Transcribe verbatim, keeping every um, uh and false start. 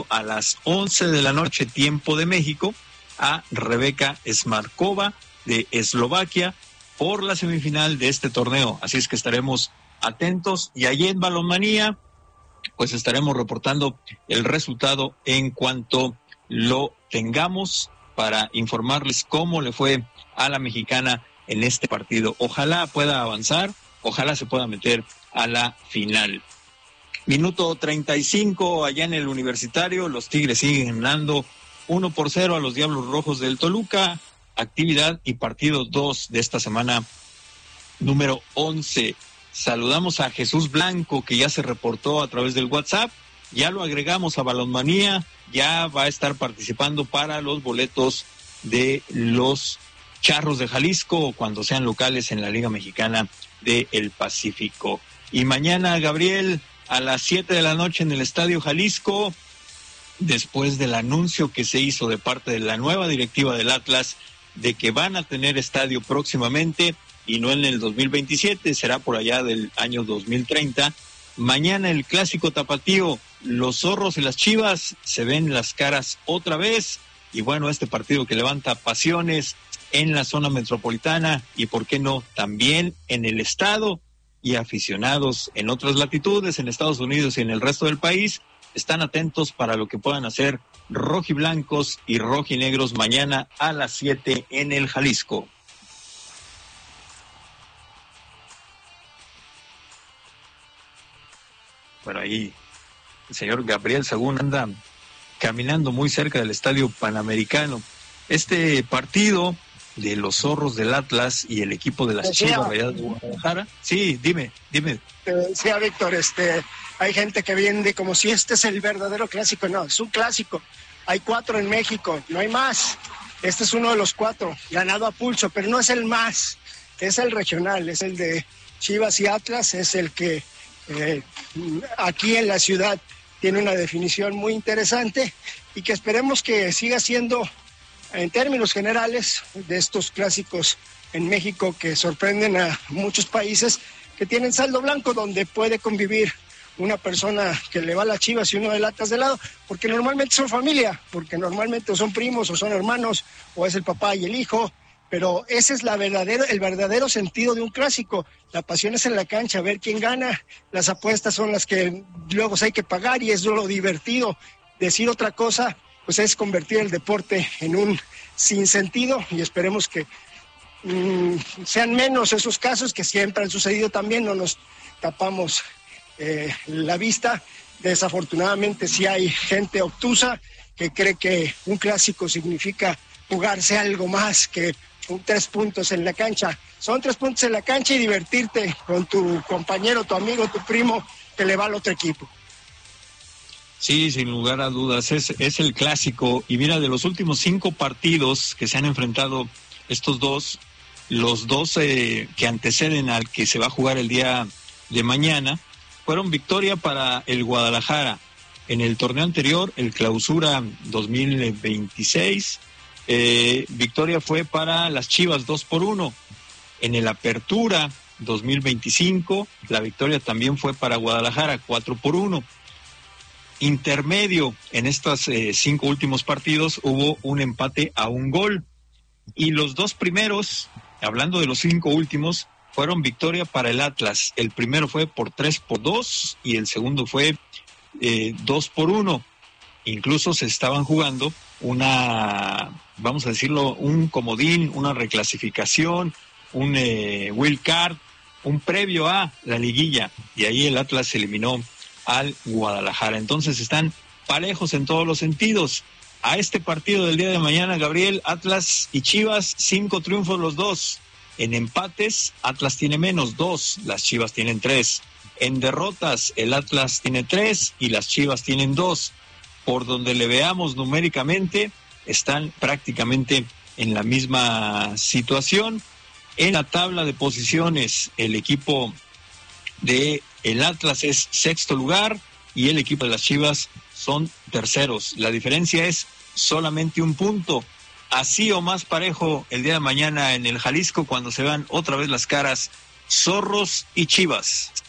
a las once de la noche, tiempo de México, a Rebeca Smarkova de Eslovaquia por la semifinal de este torneo. Así es que estaremos atentos, y allí en Balonmanía pues estaremos reportando el resultado en cuanto lo tengamos para informarles cómo le fue a la mexicana en este partido. Ojalá pueda avanzar, ojalá se pueda meter a la final. Minuto treinta y cinco allá en el Universitario, los Tigres siguen ganando uno por cero a los Diablos Rojos del Toluca. Actividad y partido dos de esta semana número once. Saludamos a Jesús Blanco, que ya se reportó a través del WhatsApp. Ya lo agregamos a Balonmanía, ya va a estar participando para los boletos de los Charros de Jalisco cuando sean locales en la Liga Mexicana del Pacífico. Y mañana, Gabriel, a las siete de la noche en el Estadio Jalisco, después del anuncio que se hizo de parte de la nueva directiva del Atlas de que van a tener estadio próximamente y no en el dos mil veintisiete, será por allá del año dos mil treinta. Mañana el clásico tapatío, los Zorros y las Chivas se ven las caras otra vez, y bueno, este partido que levanta pasiones en la zona metropolitana y por qué no también en el estado, y aficionados en otras latitudes, en Estados Unidos y en el resto del país, están atentos para lo que puedan hacer rojiblancos y rojinegros mañana a las siete en el Jalisco. Bueno, ahí el señor Gabriel Sagún anda caminando muy cerca del Estadio Panamericano. Este partido de los Zorros del Atlas y el equipo de las decía, Chivas Rayadas de Guadalajara. Sí, dime, dime. Te decía, Víctor, este, hay gente que vende como si este es el verdadero clásico. No, es un clásico. Hay cuatro en México, no hay más. Este es uno de los cuatro, ganado a pulso, pero no es el más. Es el regional, es el de Chivas y Atlas, es el que eh, aquí en la ciudad tiene una definición muy interesante y que esperemos que siga siendo, en términos generales, de estos clásicos en México que sorprenden a muchos países que tienen saldo blanco, donde puede convivir una persona que le va a las Chivas y uno de Atlas de lado, porque normalmente son familia, porque normalmente son primos o son hermanos, o es el papá y el hijo, pero ese es la verdadero, el verdadero sentido de un clásico. La pasión es en la cancha, ver quién gana, las apuestas son las que luego hay que pagar y es lo divertido. Decir otra cosa pues es convertir el deporte en un sinsentido, y esperemos que mmm, sean menos esos casos que siempre han sucedido también, no nos tapamos eh, la vista. Desafortunadamente sí hay gente obtusa que cree que un clásico significa jugarse algo más que un tres puntos en la cancha. Son tres puntos en la cancha y divertirte con tu compañero, tu amigo, tu primo que le va al otro equipo. Sí, sin lugar a dudas, es, es el clásico. Y mira, de los últimos cinco partidos que se han enfrentado estos dos, los dos eh, que anteceden al que se va a jugar el día de mañana, fueron victoria para el Guadalajara. En el torneo anterior, el Clausura dos mil veintiséis, eh, victoria fue para las Chivas dos por uno. En el Apertura dos mil veinticinco, la victoria también fue para Guadalajara, cuatro por uno. Intermedio, en estos eh, cinco últimos partidos hubo un empate a un gol, y los dos primeros, hablando de los cinco últimos, fueron victoria para el Atlas. El primero fue por tres por dos y el segundo fue eh, dos por uno. Incluso se estaban jugando una, vamos a decirlo, un comodín, una reclasificación, un eh, wild card, un previo a la liguilla, y ahí el Atlas eliminó al Guadalajara. Entonces están parejos en todos los sentidos. A este partido del día de mañana, Gabriel, Atlas y Chivas, cinco triunfos los dos. En empates, Atlas tiene menos, dos, las Chivas tienen tres. En derrotas, el Atlas tiene tres y las Chivas tienen dos. Por donde le veamos numéricamente, están prácticamente en la misma situación. En la tabla de posiciones, el equipo de el Atlas es sexto lugar y el equipo de las Chivas son terceros. La diferencia es solamente un punto. Así o más parejo el día de mañana en el Jalisco, cuando se vean otra vez las caras Zorros y Chivas.